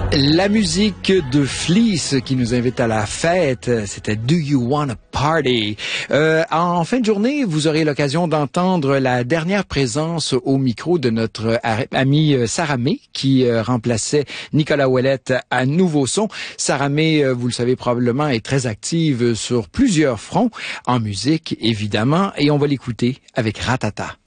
La musique de Fleece qui nous invite à la fête, c'était Do You Wanna Party? En fin de journée, vous aurez l'occasion d'entendre la dernière présence au micro de notre amie Sarah May qui remplaçait Nicolas Ouellette à Nouveau Son. Sarah May, vous le savez probablement, est très active sur plusieurs fronts, en musique évidemment, et on va l'écouter avec Ratata.